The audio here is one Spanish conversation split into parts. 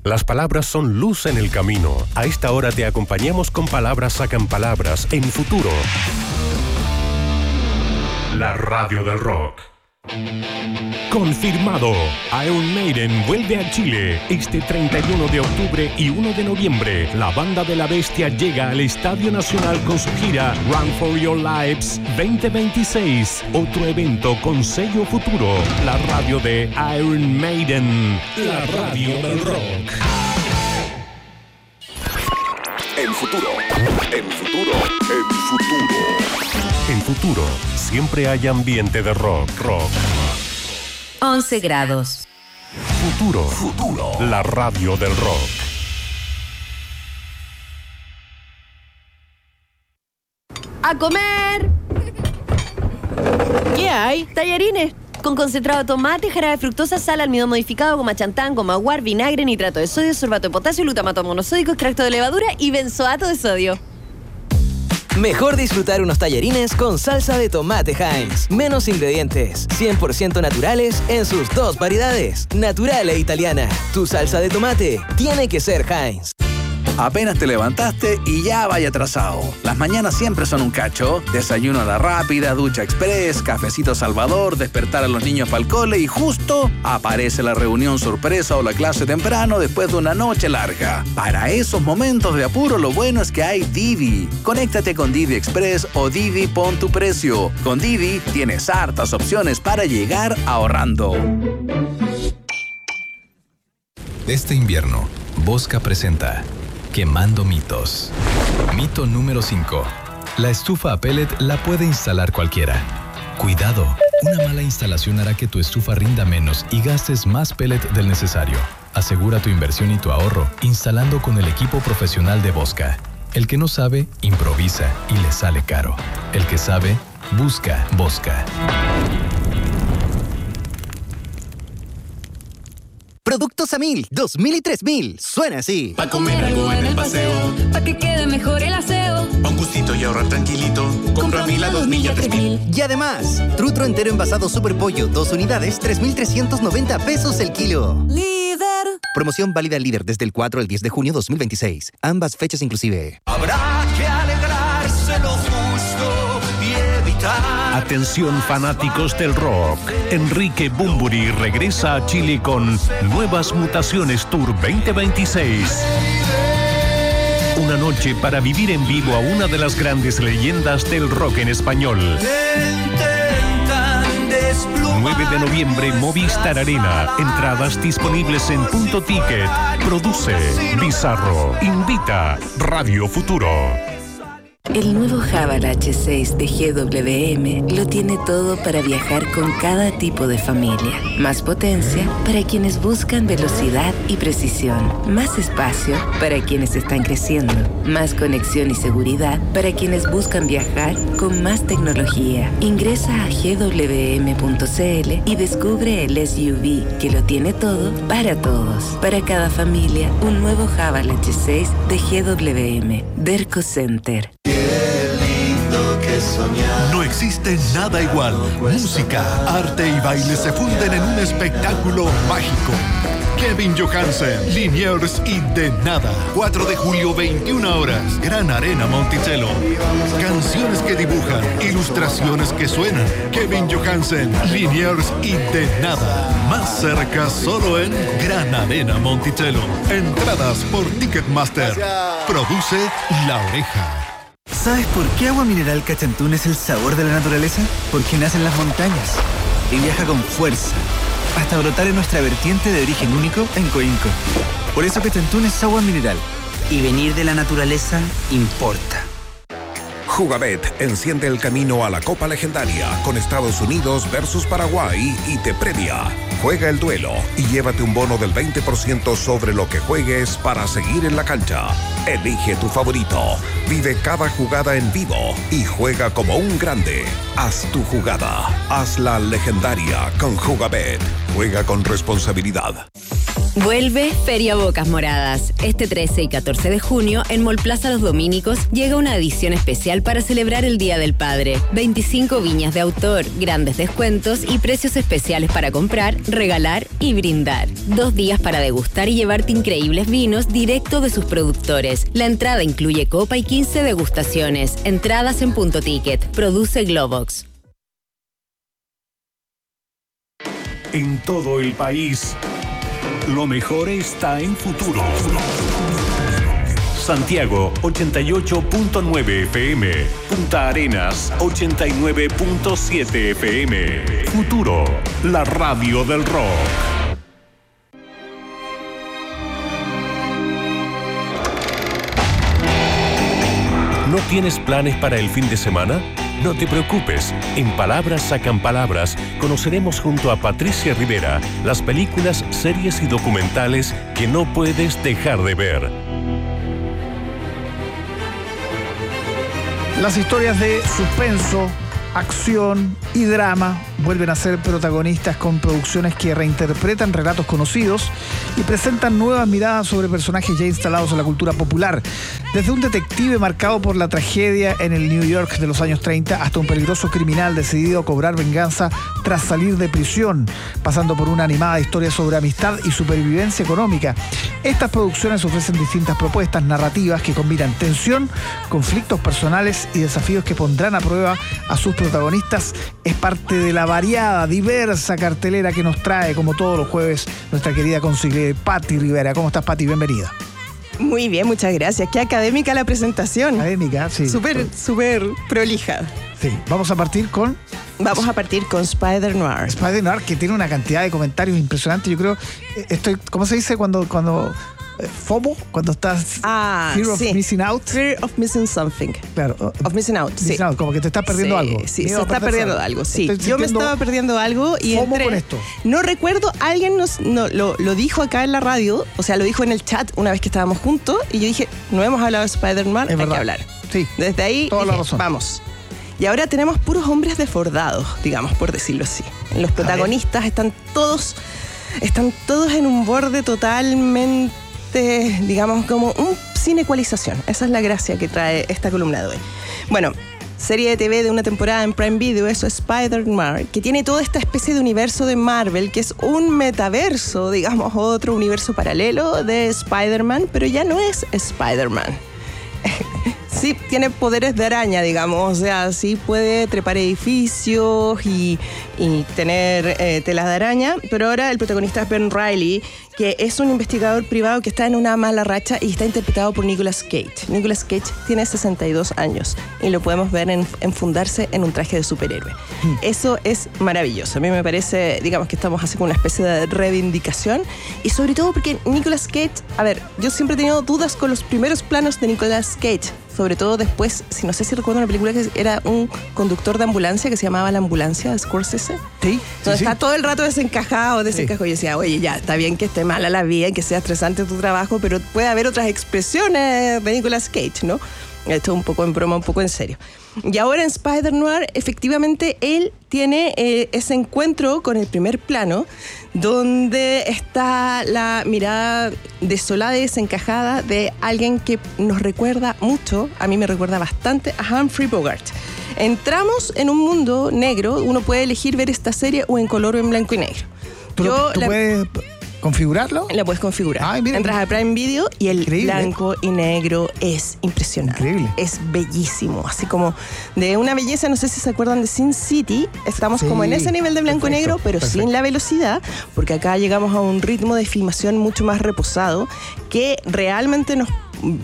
Las palabras son luz en el camino. A esta hora te acompañamos con Palabras Sacan Palabras en Futuro. La radio del rock. Confirmado. Iron Maiden vuelve a Chile este 31 de octubre y 1 de noviembre. La banda de la bestia llega al Estadio Nacional con su gira Run for Your Lives 2026. Otro evento con sello Futuro. La radio de Iron Maiden. La radio del rock. En Futuro. En Futuro. En Futuro. En Futuro, siempre hay ambiente de rock. 11 grados. Futuro. La radio del rock. ¡A comer! ¿Qué hay? Tallarines. Con concentrado de tomate, jarabe de fructosa, sal, almidón modificado, goma chantán, goma guar, vinagre, nitrato de sodio, sorbato de potasio, glutamato monosódico, extracto de levadura y benzoato de sodio. Mejor disfrutar unos tallarines con salsa de tomate Heinz. Menos ingredientes, 100% naturales en sus dos variedades, natural e italiana. Tu salsa de tomate tiene que ser Heinz. Apenas te levantaste y ya vaya atrasado. Las mañanas siempre son un cacho. Desayuno a la rápida, ducha express, cafecito Salvador, despertar a los niños para el cole y justo aparece la reunión sorpresa o la clase temprano después de una noche larga. Para esos momentos de apuro, lo bueno es que hay Didi. Conéctate con Didi Express o Didi Pon tu Precio. Con Didi tienes hartas opciones para llegar ahorrando. Este invierno, Bosca presenta Quemando mitos. Mito número 5. La estufa a pellet la puede instalar cualquiera. Cuidado, una mala instalación hará que tu estufa rinda menos y gastes más pellet del necesario. Asegura tu inversión y tu ahorro instalando con el equipo profesional de Bosca. El que no sabe, improvisa y le sale caro. El que sabe, busca Bosca. Productos a 1000, 2000 y 3000. Suena así. Pa' comer algo en el paseo, pa' que quede mejor el aseo. Pa' un gustito y ahorrar tranquilito. Compra 1000 a 2000 y a 3000. Y además, trutro entero envasado Super Pollo, 2 unidades, 3,390 pesos el kilo. Líder. Promoción válida Líder desde el 4 al 10 de junio 2026. Ambas fechas inclusive. Habrá que alegrarse lo justo y evitar. Atención fanáticos del rock. Enrique Bunbury regresa a Chile con Nuevas Mutaciones Tour 2026. Una noche para vivir en vivo a una de las grandes leyendas del rock en español. 9 de noviembre, Movistar Arena. Entradas disponibles en Punto Ticket. Produce Bizarro. Invita Radio Futuro. El nuevo Haval H6 de GWM lo tiene todo para viajar con cada tipo de familia. Más potencia para quienes buscan velocidad y precisión. Más espacio para quienes están creciendo. Más conexión y seguridad para quienes buscan viajar con más tecnología. Ingresa a gwm.cl y descubre el SUV que lo tiene todo para todos. Para cada familia, un nuevo Haval H6 de GWM. Derco Center. No existe nada igual. Música, arte y baile se funden en un espectáculo mágico. Kevin Johansen, Liniers y De Nada. 4 de julio, 21 horas. Gran Arena Monticello. Canciones que dibujan, ilustraciones que suenan. Kevin Johansen, Liniers y De Nada. Más cerca solo en Gran Arena Monticello. Entradas por Ticketmaster. Produce La Oreja. ¿Sabes por qué Agua Mineral Cachantún es el sabor de la naturaleza? Porque nace en las montañas y viaja con fuerza hasta brotar en nuestra vertiente de origen único en Coinco. Por eso Cachantún es agua mineral y venir de la naturaleza importa. Jugabet enciende el camino a la Copa Legendaria con Estados Unidos versus Paraguay y te premia. Juega el duelo y llévate un bono del 20% sobre lo que juegues para seguir en la cancha. Elige tu favorito, vive cada jugada en vivo y juega como un grande. Haz tu jugada, hazla legendaria con Jugabet. Juega con responsabilidad. Vuelve Feria Bocas Moradas. Este 13 y 14 de junio, en Mall Plaza Los Dominicos, llega una edición especial para celebrar el Día del Padre. 25 viñas de autor, grandes descuentos y precios especiales para comprar, regalar y brindar. 2 días para degustar y llevarte increíbles vinos directo de sus productores. La entrada incluye copa y 15 degustaciones. Entradas en Punto Ticket. Produce Globox. En todo el país, lo mejor está en Futuro. Santiago 88.9 FM, Punta Arenas 89.7 FM. Futuro, la radio del rock. ¿No tienes planes para el fin de semana? No te preocupes, en Palabras Sacan Palabras conoceremos junto a Patricia Rivera las películas, series y documentales que no puedes dejar de ver. Las historias de suspenso, acción y drama vuelven a ser protagonistas con producciones que reinterpretan relatos conocidos y presentan nuevas miradas sobre personajes ya instalados en la cultura popular. Desde un detective marcado por la tragedia en el New York de los años 30 hasta un peligroso criminal decidido a cobrar venganza tras salir de prisión, pasando por una animada historia sobre amistad y supervivencia económica. Estas producciones ofrecen distintas propuestas narrativas que combinan tensión, conflictos personales y desafíos que pondrán a prueba a sus protagonistas. Es parte de la variada, diversa cartelera que nos trae, como todos los jueves, nuestra querida consigliere Pati Rivera. ¿Cómo estás, Pati? Bienvenida. Muy bien, muchas gracias. Qué académica la presentación. Académica, sí. Súper prolija. Sí, vamos a partir con Spider-Noir. Spider-Noir, que tiene una cantidad de comentarios impresionantes. Yo creo, ¿cómo se dice cuando FOMO? Cuando estás Fear of Missing Out. Fear of Missing something. Claro. Of missing out, missing out, como que te estás perdiendo algo. Sí, se está perdiendo algo, sí. Yo me estaba perdiendo algo y FOMO con esto. No recuerdo, alguien lo dijo acá en la radio, o sea, lo dijo en el chat una vez que estábamos juntos, y yo dije, no hemos hablado de Spider-Man, hay que hablar. Sí. Desde ahí toda la razón. Vamos. Y ahora tenemos puros hombres desbordados, digamos, por decirlo así. Los protagonistas están todos en un borde totalmente, digamos, como sin ecualización. Esa es la gracia que trae esta columna de hoy. Bueno, serie de TV de una temporada en Prime Video, eso es Spider-Noir, que tiene toda esta especie de universo de Marvel, que es un metaverso, digamos, otro universo paralelo de Spider-Man, pero ya no es Spider-Man. Sí, tiene poderes de araña, digamos, o sea, sí puede trepar edificios y tener telas de araña, pero ahora el protagonista es Ben Reilly, que es un investigador privado que está en una mala racha y está interpretado por Nicolas Cage. Nicolas Cage tiene 62 años y lo podemos ver enfundarse en un traje de superhéroe. Eso es maravilloso. A mí me parece, digamos, que estamos así con una especie de reivindicación, y sobre todo porque Nicolas Cage, a ver, yo siempre he tenido dudas con los primeros planos de Nicolas Cage, sobre todo después, no sé si recuerdo una película que era un conductor de ambulancia que se llamaba La Ambulancia de Scorsese. Sí. Entonces está todo el rato desencajado. Y yo decía, oye, ya, está bien que esté mala la vida y que sea estresante tu trabajo, pero puede haber otras expresiones de Nicolas Cage, ¿no? Esto un poco en broma, un poco en serio. Y ahora en Spider-Noir, efectivamente, él tiene ese encuentro con el primer plano, donde está la mirada desolada y desencajada de alguien que nos recuerda mucho, a mí me recuerda bastante, a Humphrey Bogart. Entramos en un mundo negro, uno puede elegir ver esta serie o en color o en blanco y negro. ¿Tú puedes configurarlo? La puedes configurar. Entras a Prime Video y el blanco y negro es impresionante. Increíble. Es bellísimo. Así como de una belleza, no sé si se acuerdan de Sin City. Estamos como en ese nivel de blanco y negro, pero sin la velocidad, porque acá llegamos a un ritmo de filmación mucho más reposado que realmente nos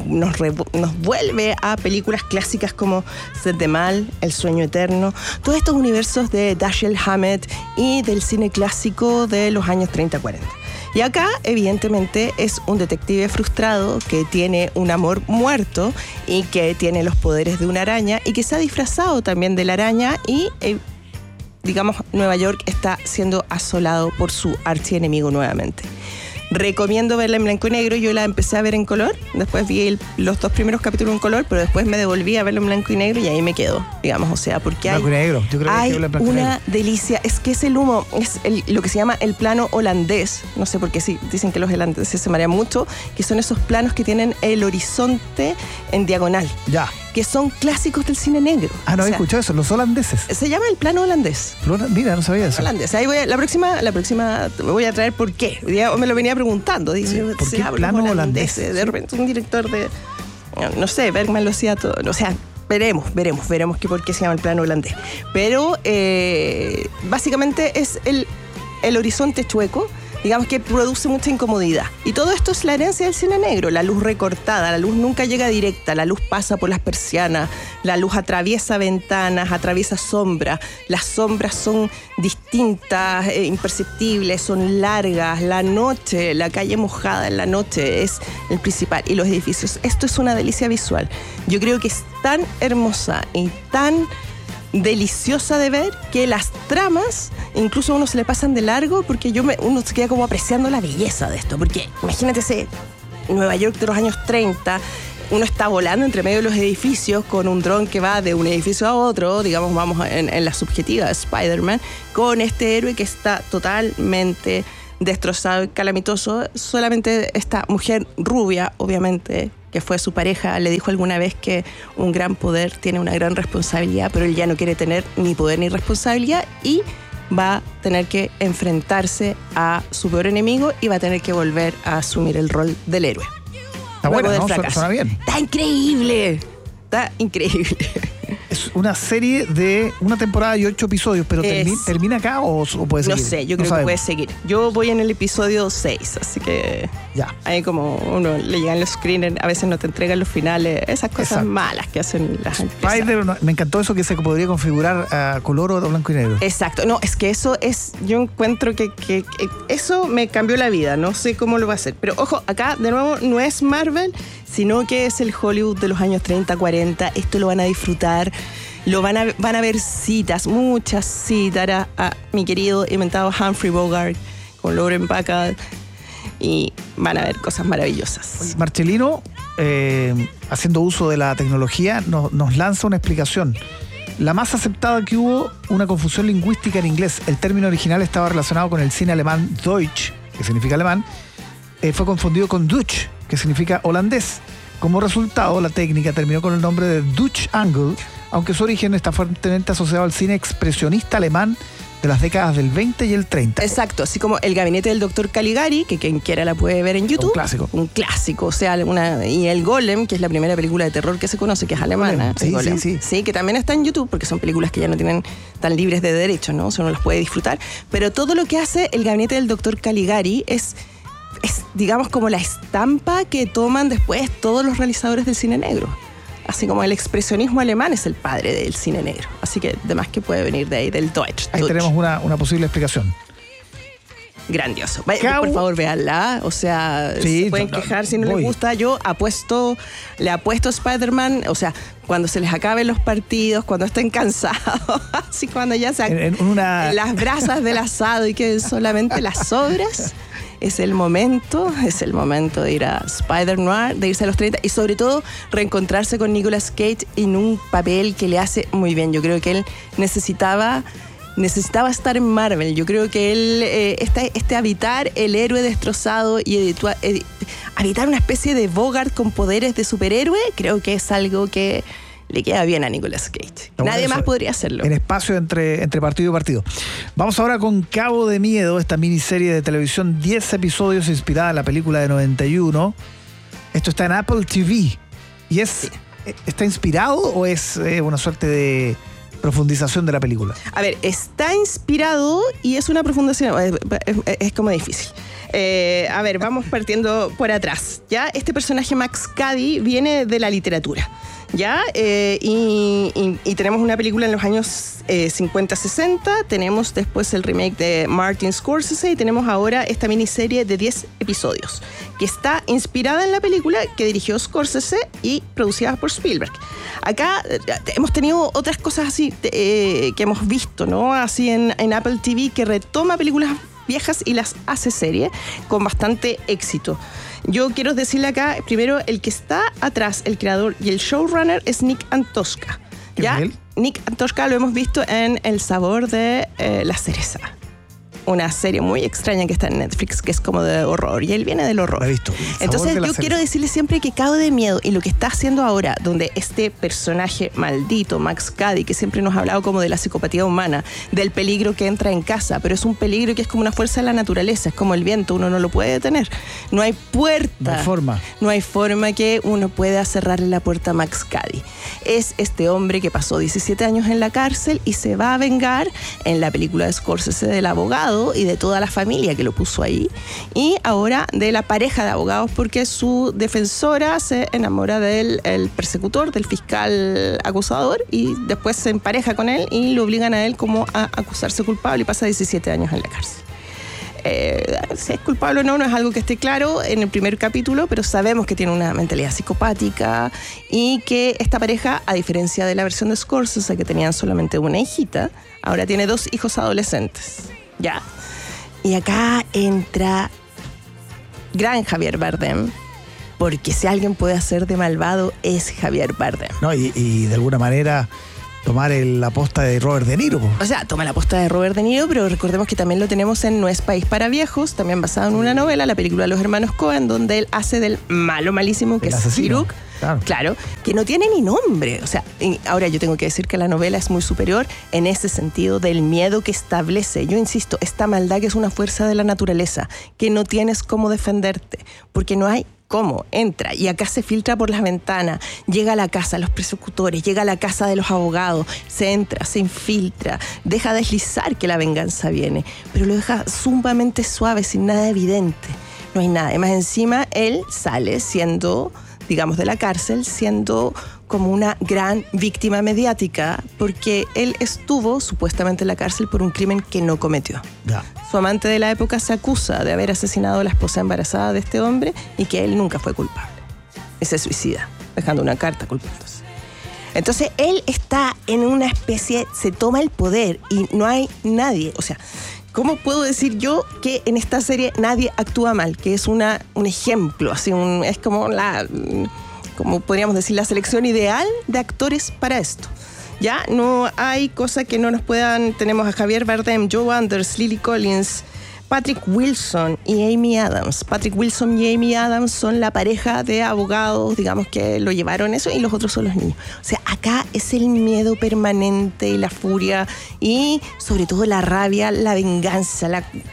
vuelve a películas clásicas como Set de Mal, El Sueño Eterno, todos estos universos de Dashiell Hammett y del cine clásico de los años 30-40. Y acá, evidentemente, es un detective frustrado que tiene un amor muerto y que tiene los poderes de una araña y que se ha disfrazado también de la araña y, digamos, Nueva York está siendo asolado por su archienemigo nuevamente. recomiendo verla en blanco y negro. Yo la empecé a ver en color, después vi los 2 primeros capítulos en color, pero después me devolví a verlo en blanco y negro y ahí me quedo, digamos, o sea, porque blanco y negro. Yo creo hay que blanco y una negro. delicia, es que es el humo, es lo que se llama el plano holandés, no sé por qué dicen que los holandeses se marean mucho, que son esos planos que tienen el horizonte en diagonal. Ya. Que son clásicos del cine negro. Ah, no había escuchado eso, los holandeses. Se llama el plano holandés. Mira, no sabía eso. Holandés. Ahí la próxima me voy a traer por qué. Ya me lo venía preguntando. Dice, ¿por qué plano holandés? De repente un director de, no sé, Bergman lo hacía todo. O sea, veremos que por qué se llama el plano holandés. Pero básicamente es el horizonte chueco, digamos, que produce mucha incomodidad. Y todo esto es la herencia del cine negro, la luz recortada, la luz nunca llega directa, la luz pasa por las persianas, la luz atraviesa ventanas, atraviesa sombras, las sombras son distintas, imperceptibles, son largas, la noche, la calle mojada en la noche es el principal, y los edificios. Esto es una delicia visual. Yo creo que es tan hermosa y tan deliciosa de ver que las tramas incluso a uno se le pasan de largo porque uno se queda como apreciando la belleza de esto, porque imagínate ese Nueva York de los años 30, uno está volando entre medio de los edificios con un dron que va de un edificio a otro, digamos, vamos en la subjetiva de Spider-Man, con este héroe que está totalmente destrozado y calamitoso. Solamente esta mujer rubia, obviamente, que fue su pareja, le dijo alguna vez que un gran poder tiene una gran responsabilidad, pero él ya no quiere tener ni poder ni responsabilidad y va a tener que enfrentarse a su peor enemigo y va a tener que volver a asumir el rol del héroe. Está bueno, ¿no? Suena bien. Está increíble. Es una serie de una temporada y 8 episodios, pero ¿termina acá o puede seguir? No sé, yo creo que puede seguir. Yo voy en el episodio 6, así que ya. Ahí como uno le llegan los screeners, a veces no te entregan los finales, esas cosas malas que hacen las empresas. Spider, me encantó eso que se podría configurar a color o a blanco y negro. Exacto, no, es que eso es, yo encuentro que eso me cambió la vida, no sé cómo lo va a hacer. Pero ojo, acá de nuevo no es Marvel, sino que es el Hollywood de los años 30, 40. Esto lo van a disfrutar, van a ver citas, muchas citas a mi querido inventado Humphrey Bogart con Lauren Bacall, y van a ver cosas maravillosas. Marcelino, haciendo uso de la tecnología, nos lanza una explicación. La más aceptada que hubo, una confusión lingüística en inglés. El término original estaba relacionado con el cine alemán Deutsch, que significa alemán. Fue confundido con Dutch, que significa holandés. Como resultado, la técnica terminó con el nombre de Dutch Angle, aunque su origen está fuertemente asociado al cine expresionista alemán de las décadas del 20 y el 30. Exacto, así como El gabinete del Dr. Caligari, que quien quiera la puede ver en YouTube. Un clásico, o sea, y El Golem, que es la primera película de terror que se conoce, que es alemana. Sí, que también está en YouTube, porque son películas que ya no tienen tan libres de derechos, ¿no? O sea, uno las puede disfrutar. Pero todo lo que hace El gabinete del Dr. Caligari es, digamos, como la estampa que toman después todos los realizadores del cine negro. Así como el expresionismo alemán es el padre del cine negro. Así que además que puede venir de ahí, del Deutsch. Ahí tenemos una posible explicación. Grandioso. Por favor, véanla. O sea, se pueden quejar si no les gusta. Yo le apuesto a Spider-Man, o sea, cuando se les acaben los partidos, cuando estén cansados, así cuando ya se las brasas del asado y queden solamente las sobras. Es el momento de ir a Spider-Noir, de irse a los 30 y sobre todo reencontrarse con Nicolas Cage en un papel que le hace muy bien. Yo creo que él necesitaba estar en Marvel. Yo creo que él, habitar el héroe destrozado y habitar una especie de Bogart con poderes de superhéroe, creo que es algo que le queda bien a Nicolas Cage. Nadie más podría hacerlo. En espacio entre partido y partido. Vamos ahora con Cabo de Miedo, esta miniserie de televisión, 10 episodios inspirada en la película de 91. Esto está en Apple TV. ¿Y está inspirado o es una suerte de profundización de la película? A ver, está inspirado y es una profundización. Es como difícil. A ver, vamos partiendo por atrás. ¿Ya? Este personaje, Max Cady, viene de la literatura. ¿Ya? Y tenemos una película en los años 50-60, tenemos después el remake de Martin Scorsese y tenemos ahora esta miniserie de 10 episodios que está inspirada en la película que dirigió Scorsese y producida por Spielberg. Acá hemos tenido otras cosas así que hemos visto, ¿no? Así en Apple TV, que retoma películas viejas y las hace serie con bastante éxito. Yo quiero decirle acá, primero, el que está atrás, el creador y el showrunner es Nick Antosca. ¿Ya? Nick Antosca lo hemos visto en El sabor de la cereza. Una serie muy extraña que está en Netflix, que es como de horror, y él viene del horror. Lo he visto. Entonces yo quiero decirle siempre que cago de miedo, y lo que está haciendo ahora, donde este personaje maldito, Max Cady, que siempre nos ha hablado como de la psicopatía humana, del peligro que entra en casa, pero es un peligro que es como una fuerza de la naturaleza, es como el viento, uno no lo puede detener. No hay puerta. No hay forma. No hay forma que uno pueda cerrarle la puerta a Max Cady. Es este hombre que pasó 17 años en la cárcel y se va a vengar en la película de Scorsese del abogado y de toda la familia que lo puso ahí, y ahora de la pareja de abogados, porque su defensora se enamora del persecutor, del fiscal acusador, y después se empareja con él y lo obligan a él como a acusarse culpable, y pasa 17 años en la cárcel. Si es culpable o no, no es algo que esté claro en el primer capítulo, pero sabemos que tiene una mentalidad psicopática, y que esta pareja, a diferencia de la versión de Scorsese, que tenían solamente una hijita, ahora tiene 2 hijos adolescentes. Ya. Y acá entra gran Javier Bardem, porque si alguien puede hacer de malvado es Javier Bardem. No, y de alguna manera tomar la posta de Robert De Niro. O sea, toma la posta de Robert De Niro, pero recordemos que también lo tenemos en No es país para viejos, también basado en una novela, la película de los hermanos Coen, donde él hace del malo malísimo, que es Siruk. Claro, que no tiene ni nombre. O sea, ahora yo tengo que decir que la novela es muy superior en ese sentido del miedo que establece. Yo insisto, esta maldad que es una fuerza de la naturaleza, que no tienes cómo defenderte, porque no hay cómo. Entra y acá se filtra por las ventanas, llega a la casa de los persecutores, llega a la casa de los abogados, se entra, se infiltra, deja deslizar que la venganza viene, pero lo deja sumamente suave, sin nada evidente. No hay nada. Además, encima, él sale siendo, digamos, de la cárcel, siendo como una gran víctima mediática, porque él estuvo supuestamente en la cárcel por un crimen que no cometió. Ya. Su amante de la época se acusa de haber asesinado a la esposa embarazada de este hombre y que él nunca fue culpable. Y se suicida, dejando una carta culpándose. Entonces, él está en una especie, se toma el poder y no hay nadie, o sea, ¿cómo puedo decir yo que en esta serie nadie actúa mal? Que es un ejemplo, así es como como podríamos decir, la selección ideal de actores para esto. Ya no hay cosa que no nos puedan. Tenemos a Javier Bardem, Joe Anders, Lily Collins, Patrick Wilson y Amy Adams. Patrick Wilson y Amy Adams son la pareja de abogados, digamos, que lo llevaron eso, y los otros son los niños. O sea, acá es el miedo permanente y la furia, y sobre todo la rabia, la venganza.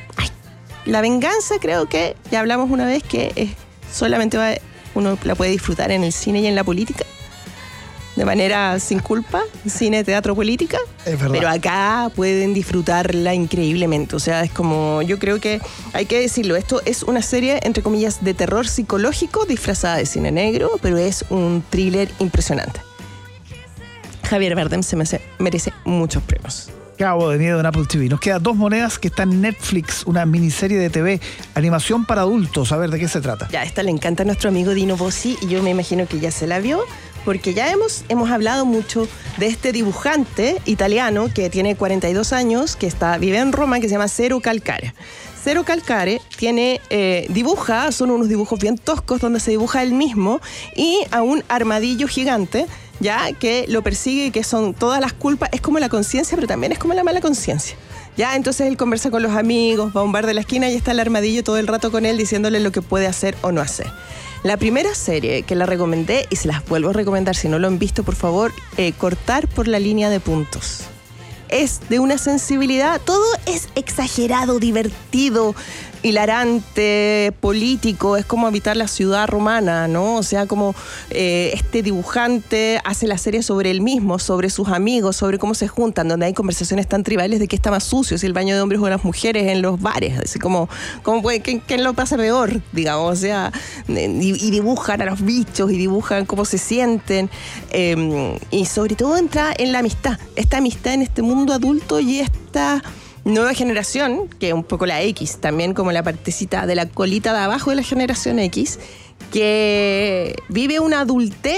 La venganza, creo que ya hablamos una vez que solamente uno la puede disfrutar en el cine y en la política, de manera sin culpa, cine, teatro, política. Es verdad. Pero acá pueden disfrutarla increíblemente. O sea, es como, yo creo que hay que decirlo, esto es una serie, entre comillas, de terror psicológico disfrazada de cine negro, pero es un thriller impresionante. Javier Bardem se merece muchos premios. Cabo de miedo en Apple TV. Nos quedan 2 monedas que están en Netflix, una miniserie de TV, animación para adultos. A ver, ¿de qué se trata? Ya, esta le encanta a nuestro amigo Dino Bossi, y yo me imagino que ya se la vio, porque ya hemos hablado mucho de este dibujante italiano que tiene 42 años, que vive en Roma, que se llama Cero Calcare. Cero Calcare dibuja, son unos dibujos bien toscos donde se dibuja él mismo y a un armadillo gigante, ya, que lo persigue, y que son todas las culpas. Es como la conciencia, pero también es como la mala conciencia. Ya, entonces él conversa con los amigos, va a un bar de la esquina y está el armadillo todo el rato con él diciéndole lo que puede hacer o no hacer. La primera serie que la recomendé, y se las vuelvo a recomendar si no lo han visto, por favor, Cortar por la línea de puntos. Es de una sensibilidad, todo es exagerado, divertido, hilarante, político, es como habitar la ciudad romana, ¿no? O sea, como este dibujante hace la serie sobre él mismo, sobre sus amigos, sobre cómo se juntan, donde hay conversaciones tan tribales de qué está más sucio, si el baño de hombres o de las mujeres en los bares, así como ¿quién lo pasa peor? Digamos, o sea, y dibujan a los bichos y dibujan cómo se sienten, y sobre todo entra en la amistad, esta amistad en este mundo adulto y esta nueva generación, que es un poco la X, también como la partecita de la colita de abajo de la generación X, que vive una adultez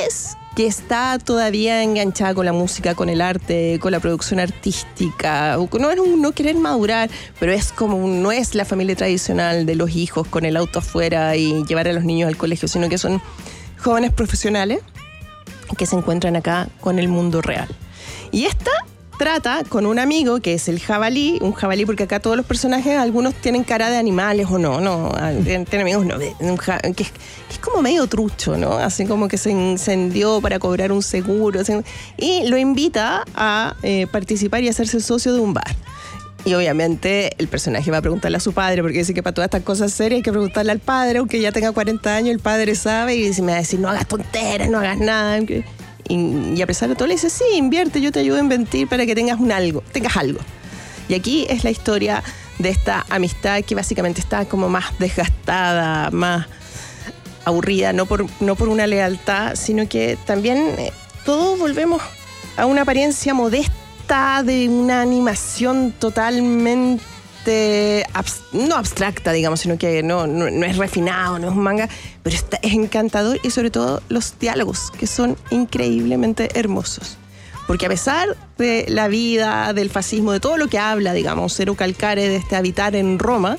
que está todavía enganchada con la música, con el arte, con la producción artística. No es un no querer madurar, pero es como no es la familia tradicional de los hijos con el auto afuera y llevar a los niños al colegio, sino que son jóvenes profesionales que se encuentran acá con el mundo real. Y esta trata con un amigo que es el jabalí, un jabalí porque acá todos los personajes, algunos tienen cara de animales o no, tienen amigos que es como medio trucho, ¿no? Así como que se incendió para cobrar un seguro, y lo invita a participar y hacerse socio de un bar. Y obviamente el personaje va a preguntarle a su padre, porque dice que para todas estas cosas serias hay que preguntarle al padre, aunque ya tenga 40 años, el padre sabe y me va a decir, no hagas tonteras, no hagas nada. Y a pesar de todo le dice, sí, invierte, yo te ayudo a invertir para que tengas algo. Y aquí es la historia de esta amistad que básicamente está como más desgastada, más aburrida, no por una lealtad, sino que también todos volvemos a una apariencia modesta de una animación totalmente no abstracta, digamos, sino que no es refinado, no es un manga, pero es encantador, y sobre todo los diálogos, que son increíblemente hermosos. Porque a pesar de la vida, del fascismo, de todo lo que habla, digamos, Cero Calcare, de este habitar en Roma,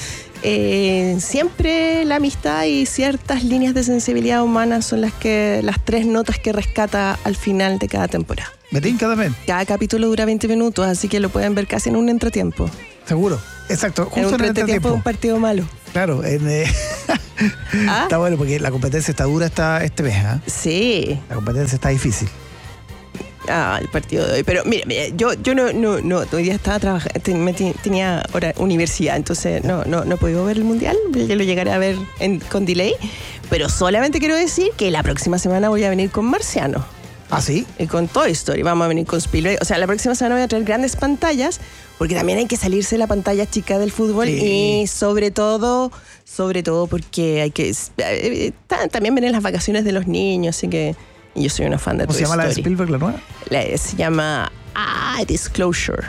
siempre la amistad y ciertas líneas de sensibilidad humana son las 3 notas que rescata al final de cada temporada. Me tinca también. Cada capítulo dura 20 minutos, así que lo pueden ver casi en un entretiempo. Seguro, exacto. Justo en un entretiempo de un partido malo. Claro, está bueno porque la competencia está dura este mes, ¿eh? Sí. La competencia está difícil. El partido de hoy. Pero mira, yo no, hoy día estaba trabajando, tenía universidad, entonces no he podido ver el mundial, ya lo llegaré a ver con delay, pero solamente quiero decir que la próxima semana voy a venir con Marciano. ¿Ah, sí? Y con Toy Story, vamos a venir con Spielberg. O sea, la próxima semana voy a traer grandes pantallas, porque también hay que salirse de la pantalla chica del fútbol, sí. Y sobre todo porque hay que también vienen las vacaciones de los niños, así que yo soy una fan de Toy Story. ¿Cómo se llama la de Spielberg, la nueva? Se llama Disclosure.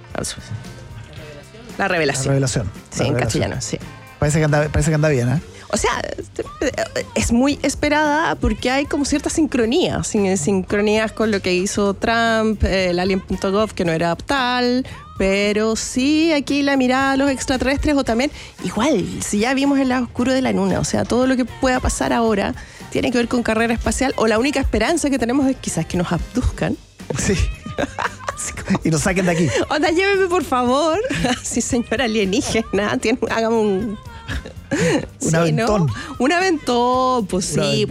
La revelación. La revelación. Sí, en castellano, sí. Parece que anda bien, ¿eh? O sea, es muy esperada porque hay como ciertas sincronías con lo que hizo Trump, el Alien.gov, que no era tal, pero sí aquí la mirada a los extraterrestres, o también, igual, si ya vimos el lado oscuro de la luna, o sea, todo lo que pueda pasar ahora tiene que ver con carrera espacial, o la única esperanza que tenemos es quizás que nos abduzcan. Sí. Y nos saquen de aquí. Onda, lléveme por favor. Sí, señora alienígena, hágame un aventón. ¿No? Un aventón, pues sí,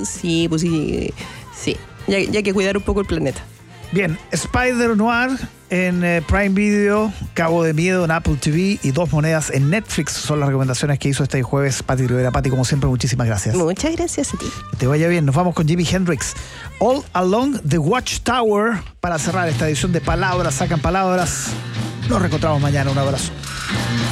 sí. Ya hay que cuidar un poco el planeta. Bien, Spider-Noir en Prime Video, Cabo de Miedo en Apple TV y Dos Monedas en Netflix son las recomendaciones que hizo este jueves Pati Rivera. Pati, como siempre, muchísimas gracias. Muchas gracias a ti. Que te vaya bien. Nos vamos con Jimi Hendrix. All Along the Watchtower para cerrar esta edición de Palabras Sacan Palabras. Nos reencontramos mañana. Un abrazo.